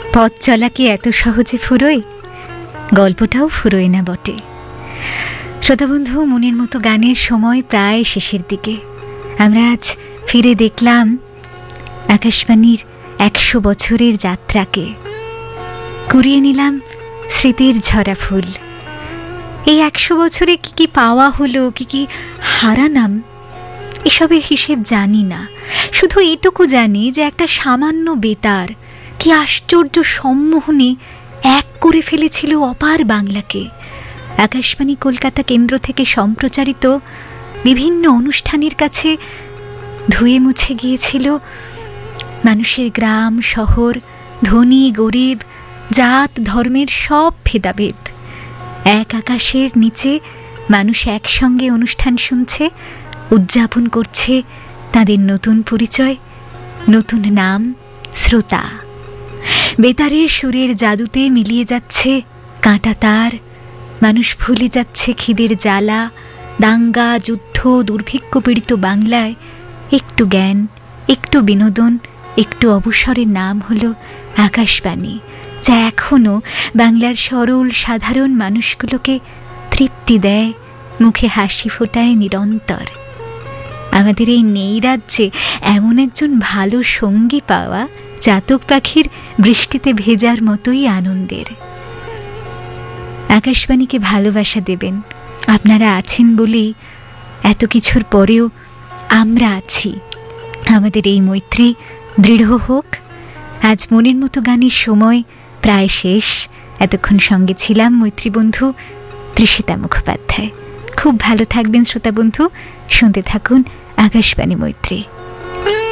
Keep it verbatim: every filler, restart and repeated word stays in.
পথ চলা কি এত সহজে ফুরোয়? গল্পটাও ফুরোয় না বটে। শ্রোতাবন্ধু, মনের মতো গানের সময় প্রায় শেষের দিকে। আমরা আজ ফিরে দেখলাম আকাশবাণীর একশো বছরের যাত্রাকে, কুড়িয়ে নিলাম স্মৃতির ঝরা ফুল। এই একশো বছরে কি কি পাওয়া হলো, কি কি হারানাম, এসবের হিসেব জানি না। শুধু এটুকু জানি যে একটা সামান্য বেতার কি আশ্চর্য সম্মোহনে এক করে ফেলেছিল অপার বাংলাকে। আকাশবাণী কলকাতা কেন্দ্র থেকে সম্প্রচারিত বিভিন্ন অনুষ্ঠানের কাছে ধুয়ে মুছে গিয়েছিল মানুষের গ্রাম শহর, ধনী গরিব, জাত ধর্মের সব ভেদাভেদ। এক আকাশের নিচে মানুষ একসঙ্গে অনুষ্ঠান শুনছে, উদযাপন করছে তাদের নতুন পরিচয়, নতুন নাম, শ্রোতা। বেতারের সুরের জাদুতে মিলিয়ে যাচ্ছে কাঁটা তার, মানুষ ভুলে যাচ্ছে খিদের জ্বালা, দাঙ্গা, যুদ্ধ, দুর্ভিক্ষ পীড়িত বাংলায় একটু জ্ঞান, একটু বিনোদন, একটু অবসরের নাম হলো আকাশবাণী, যা এখনো বাংলার সরল সাধারণ মানুষগুলোকে তৃপ্তি দেয়, মুখে হাসি ফোটায় নিরন্তর। আমাদের এই নেই রাজ্যে এমন একজন ভালো সঙ্গী পাওয়া চাতক পাখির বৃষ্টিতে ভেজার মতোই আনন্দের। আকাশবাণীকে ভালোবাসা দেবেন। আপনারা আছেন বলেই এত কিছুর পরেও আমরা আছি। আমাদের এই মৈত্রী দৃঢ় হোক। আজ মনের মতো গানের সময় প্রায় শেষ। এতক্ষণ সঙ্গে ছিলাম মৈত্রী বন্ধু তৃষিতা মুখোপাধ্যায়। খুব ভালো থাকবেন শ্রোতা বন্ধু, শুনতে থাকুন আকাশবাণী মৈত্রী।